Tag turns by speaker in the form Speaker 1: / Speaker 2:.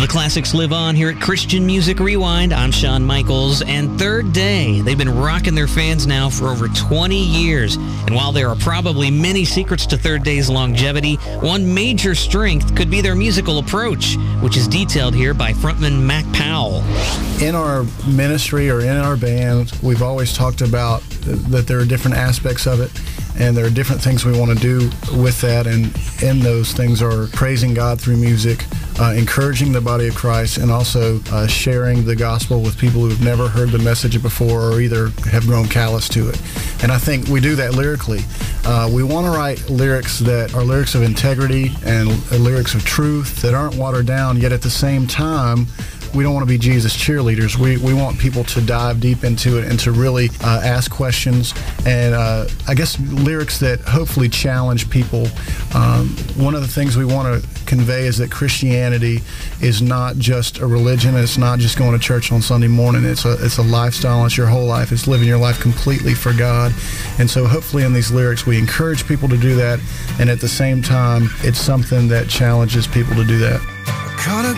Speaker 1: classics live on here at Christian Music Rewind. I'm Shawn Michaels, and Third Day. They've been rocking their fans now for over 20 years. And while there are probably many secrets to Third Day's longevity, one major strength could be their musical approach, which is detailed here by frontman Mac Powell.
Speaker 2: In our ministry or in our band, we've always talked about that there are different aspects of it, and there are different things we want to do with that, and in those things are praising God through music, encouraging the body of Christ, and also sharing the gospel with people who have never heard the message before or either have grown callous to it. And I think we do that lyrically. We want to write lyrics that are lyrics of integrity and lyrics of truth that aren't watered down, yet at the same time, we don't want to be Jesus cheerleaders. We want people to dive deep into it and to really ask questions, and I guess lyrics that hopefully challenge people. One of the things we want to convey is that Christianity is not just a religion. It's not just going to church on Sunday morning. It's a lifestyle. It's your whole life. It's living your life completely for God. And so hopefully in these lyrics we encourage people to do that, and at the same time it's something that challenges people to do that.
Speaker 3: Caught a